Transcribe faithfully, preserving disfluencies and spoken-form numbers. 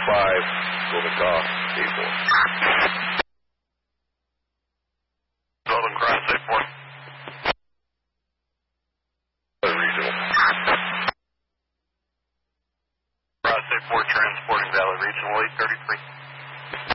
five, Golden Golf, eight four. Golden Cross, eight four. Regional. Cross, eight four, transporting Valley Regional, eight thirty-three.